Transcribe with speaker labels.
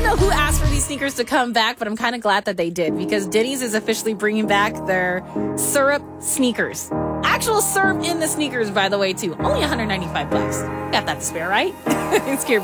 Speaker 1: don't know who asked for these sneakers to come back, but I'm kind of glad that they did because Denny's is officially bringing back their syrup sneakers. Actual syrup in the sneakers, by the way, too. Only $195. Got that to spare, right? It's Scary.